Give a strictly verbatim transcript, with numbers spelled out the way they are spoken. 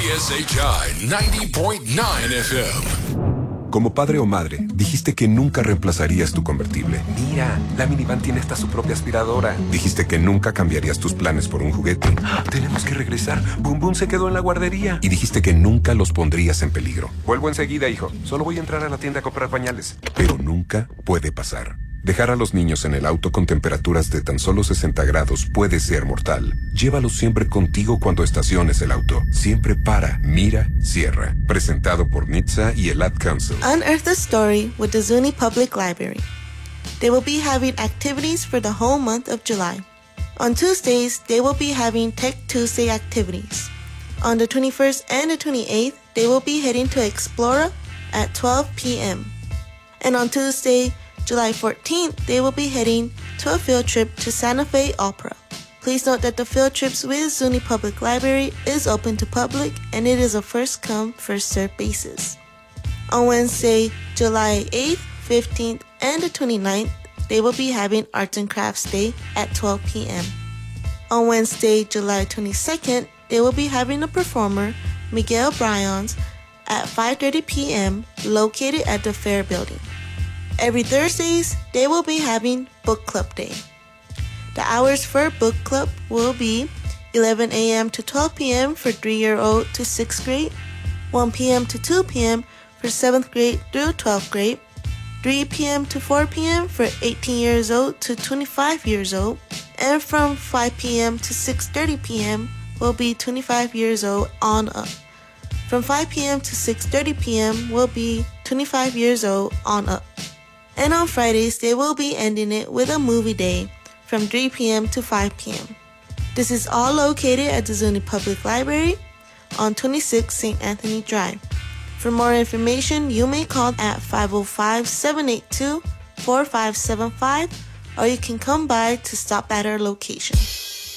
S H I ninety point nine F M. Como padre o madre, dijiste que nunca reemplazarías tu convertible. Mira, la minivan tiene hasta su propia aspiradora. Dijiste que nunca cambiarías tus planes por un juguete. Tenemos que regresar. Boom Boom se quedó en la guardería. Y dijiste que nunca los pondrías en peligro. Vuelvo enseguida, hijo. Solo voy a entrar a la tienda a comprar pañales. Pero nunca puede pasar. Dejar a los niños en el auto con temperaturas de tan solo sesenta grados puede ser mortal. Llévalos siempre contigo cuando estaciones el auto. Siempre para, mira, cierra. Presentado por N H T S A y el Ad Council. Unearth a story with the Zuni Public Library. They will be having activities for the whole month of July. On Tuesdays, they will be having Tech Tuesday activities. On the twenty-first and the twenty-eighth, they will be heading to Explora at twelve p.m. And on Tuesday, July fourteenth, they will be heading to a field trip to Santa Fe Opera. Please note that the field trips with Zuni Public Library is open to public and it is a first come, first served basis. On Wednesday, July eighth, fifteenth, and the twenty-ninth, they will be having Arts and Crafts Day at twelve p.m. On Wednesday, July twenty-second, they will be having a performer, Miguel Bryans, at five thirty p.m. located at the Fair Building. Every Thursdays, they will be having Book Club Day. The hours for Book Club will be eleven a.m. to twelve p.m. for three-year-old to sixth grade, one p.m. to two p.m. for seventh grade through twelfth grade, three p.m. to four p.m. for eighteen years old to twenty-five years old, and from five p.m. to six thirty p.m. will be twenty-five years old on up. From five p.m. to six thirty p.m. will be twenty-five years old on up. And on Fridays, they will be ending it with a movie day from three p.m. to five p.m. This is all located at the Zuni Public Library on twenty-six Saint Anthony Drive. For more information, you may call at five oh five, seven eight two, four five seven five, or you can come by to stop at our location.